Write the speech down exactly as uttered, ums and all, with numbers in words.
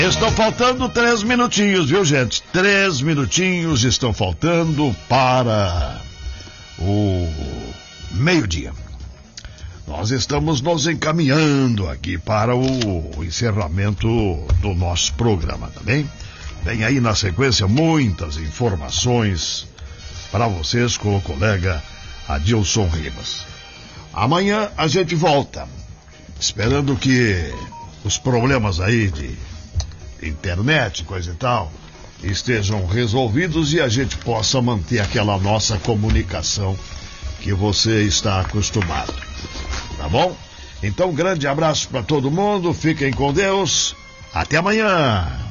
Estão faltando três minutinhos, viu, gente? Três minutinhos estão faltando para o meio-dia. Nós estamos nos encaminhando aqui para o encerramento do nosso programa, tá bem? Vem aí na sequência muitas informações para vocês com o colega Adilson Ribas. Amanhã a gente volta, esperando que os problemas aí de internet, coisa e tal, estejam resolvidos e a gente possa manter aquela nossa comunicação que você está acostumado. Tá bom? Então, um grande abraço para todo mundo, fiquem com Deus, até amanhã!